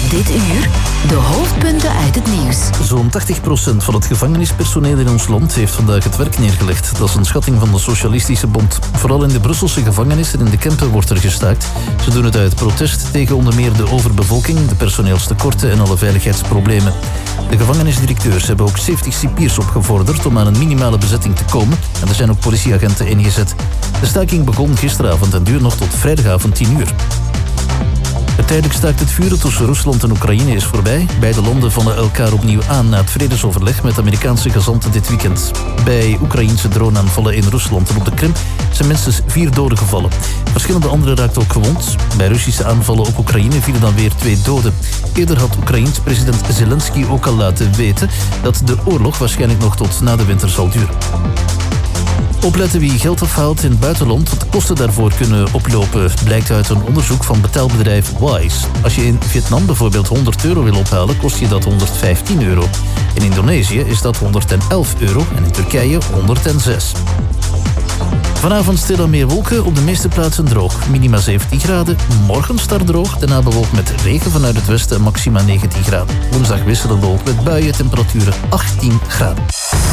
Dit uur de hoofdpunten uit het nieuws. Zo'n 80% van het gevangenispersoneel in ons land heeft vandaag het werk neergelegd. Dat is een schatting van de Socialistische Bond. Vooral in de Brusselse gevangenissen en in de Kempen wordt er gestaakt. Ze doen het uit protest tegen onder meer de overbevolking, de personeelstekorten en alle veiligheidsproblemen. De gevangenisdirecteurs hebben ook 70 cipiers opgevorderd om aan een minimale bezetting te komen. En er zijn ook politieagenten ingezet. De staking begon gisteravond en duurt nog tot vrijdagavond 10 uur. Het tijdelijk staakt het vuren tussen Rusland en Oekraïne is voorbij. Beide landen vallen elkaar opnieuw aan na het vredesoverleg met Amerikaanse gezanten dit weekend. Bij Oekraïense droneaanvallen in Rusland en op de Krim zijn minstens 4 doden gevallen. Verschillende anderen raakten ook gewond. Bij Russische aanvallen op Oekraïne vielen dan weer 2 doden. Eerder had Oekraïens president Zelensky ook al laten weten dat de oorlog waarschijnlijk nog tot na de winter zal duren. Opletten wie geld afhaalt in het buitenland, want de kosten daarvoor kunnen oplopen, blijkt uit een onderzoek van betaalbedrijf Wise. Als je in Vietnam bijvoorbeeld €100 wil ophalen, kost je dat €115. In Indonesië is dat €111 en in Turkije €106. Vanavond stil aan meer wolken, op de meeste plaatsen droog. Minima 17 graden, morgen start droog, daarna bewolkt met regen vanuit het westen en maxima 19 graden. Woensdag wisselend bewolkt met buien, temperaturen 18 graden.